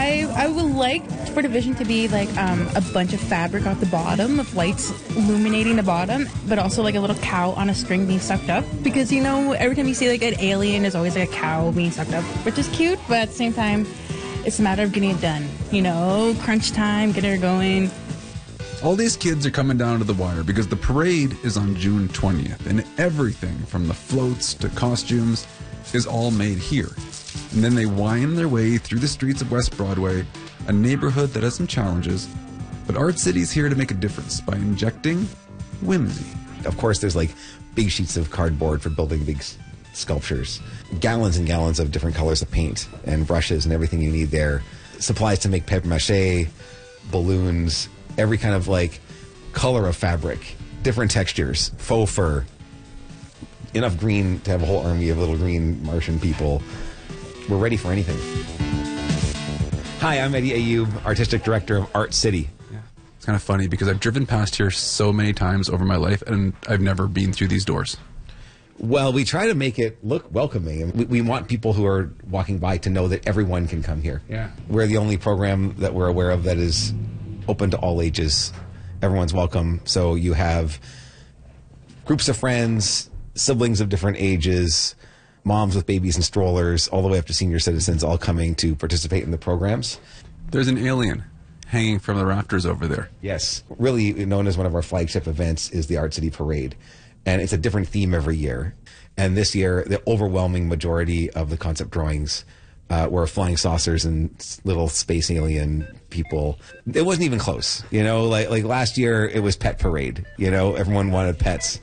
I would like for the vision to be like a bunch of fabric off the bottom, of lights illuminating the bottom, but also like a little cow on a string being sucked up. Because, you know, every time you see like an alien, there's always like a cow being sucked up, which is cute, but at the same time, it's a matter of getting it done. You know, crunch time, getting it going. All these kids are coming down to the wire because the parade is on June 20th, and everything from the floats to costumes is all made here. And then they wind their way through the streets of West Broadway, a neighborhood that has some challenges, but Art City's here to make a difference by injecting whimsy. Of course, there's like big sheets of cardboard for building big sculptures, gallons and gallons of different colors of paint and brushes and everything you need there, supplies to make papier-mâché, balloons, every kind of like color of fabric, different textures, faux fur, enough green to have a whole army of little green Martian people. We're ready for anything. Hi, I'm Eddie Ayoub, Artistic Director of Art City. Yeah. It's kind of funny because I've driven past here so many times over my life and I've never been through these doors. Well, we try to make it look welcoming. We want people who are walking by to know that everyone can come here. Yeah. We're the only program that we're aware of that is open to all ages. Everyone's welcome. So you have groups of friends, siblings of different ages, moms with babies and strollers, all the way up to senior citizens, all coming to participate in the programs. There's an alien hanging from the rafters over there. Yes. Really known as one of our flagship events is the Art City Parade. And it's a different theme every year. And this year, the overwhelming majority of the concept drawings were flying saucers and little space alien people. It wasn't even close. You know, like last year, it was Pet Parade. You know, everyone wanted pets.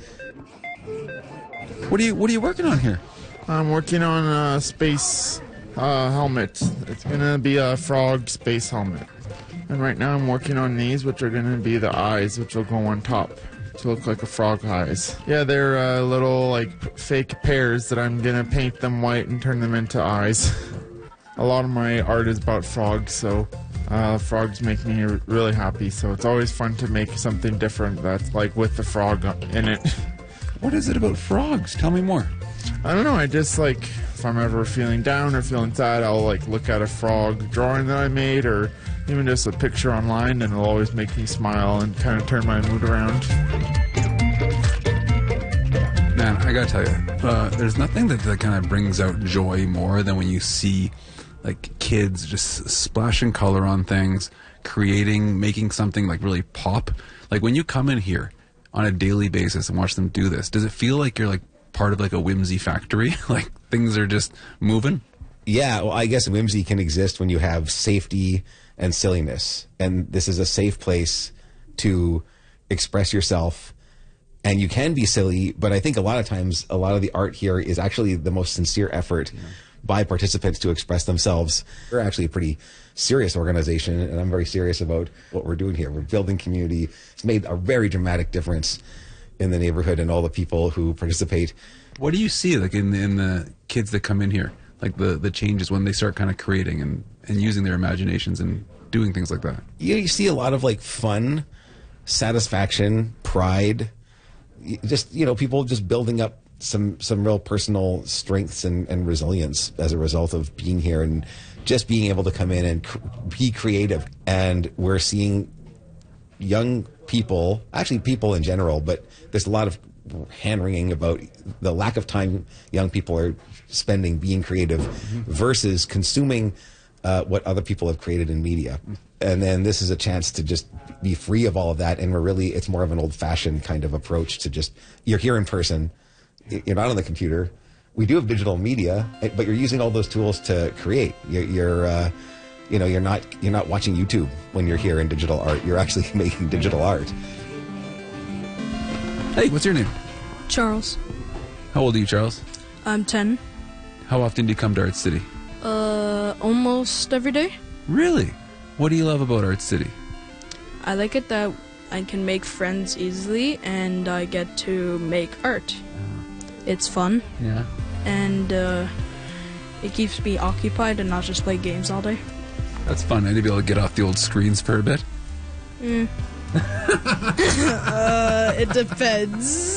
What are you working on here? I'm working on a space helmet. It's going to be a frog space helmet. And right now I'm working on these, which are going to be the eyes, which will go on top to look like a frog eyes. Yeah, they're little like fake pears that I'm going to paint them white and turn them into eyes. A lot of my art is about frogs, so frogs make me really happy. So it's always fun to make something different that's like with the frog in it. What is it about frogs? Tell me more. I don't know, I just like, if I'm ever feeling down or feeling sad, I'll like look at a frog drawing that I made or even just a picture online and it'll always make me smile and kind of turn my mood around. Man, I gotta tell you, there's nothing that kind of brings out joy more than when you see like kids just splashing color on things, making something like really pop. Like when you come in here on a daily basis and watch them do this, does it feel like you're like part of like a whimsy factory? Like things are just moving? Yeah, well, I guess whimsy can exist when you have safety and silliness. And this is a safe place to express yourself. And you can be silly, but I think a lot of times, a lot of the art here is actually the most sincere effort by participants to express themselves. We're actually a pretty serious organization, and I'm very serious about what we're doing here. We're building community. It's made a very dramatic difference in the neighborhood and all the people who participate. What do you see like in the kids that come in here? Like the changes when they start kind of creating and using their imaginations and doing things like that? You see a lot of like fun, satisfaction, pride, just, you know, people just building up some real personal strengths and resilience as a result of being here and just being able to come in and be creative. And we're seeing young people, actually people in general, but there's a lot of hand-wringing about the lack of time young people are spending being creative versus consuming what other people have created in media. And then this is a chance to just be free of all of that. And it's more of an old-fashioned kind of approach to just, you're here in person, you're not on the computer. We do have digital media, but you're using all those tools to create. You're not watching YouTube when you're here in digital art. You're actually making digital art. Hey, what's your name? Charles. How old are you, Charles? I'm 10. How often do you come to Art City? Almost every day. Really? What do you love about Art City? I like it that I can make friends easily and I get to make art. It's fun. Yeah. And it keeps me occupied and not just play games all day. That's fun. I need to be able to get off the old screens for a bit. It depends.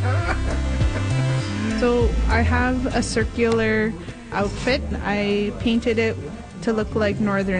So I have a circular outfit. I painted it to look like Northern